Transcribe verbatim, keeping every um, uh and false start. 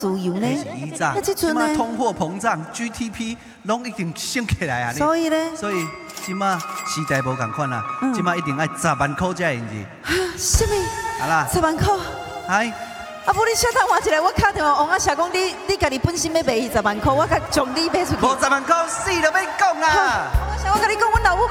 自由呢？ 以前， 那这阵呢？ 通货膨胀 G D P 拢已经升起来啊！ 所以呢？ 所以即马时代无共款啦，即马一定爱十万块才会用去。 哈，什么？ 好啦， 十万块。 嗨。 啊，不，你小等我一下，我打电话王阿霞讲，你你家己本身要卖伊十万块，我甲将你卖出去。 五十万块死都要讲啊！ 王阿霞，我甲你讲，阮老母。